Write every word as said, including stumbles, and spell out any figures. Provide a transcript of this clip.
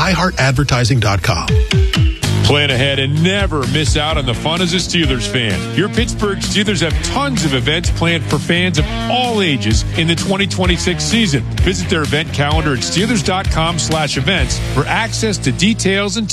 i heart advertising dot com. Plan ahead and never miss out on the fun as a Steelers fan. Your Pittsburgh Steelers have tons of events planned for fans of all ages in the twenty twenty-six season. Visit their event calendar at Steelers dot com slash events for access to details and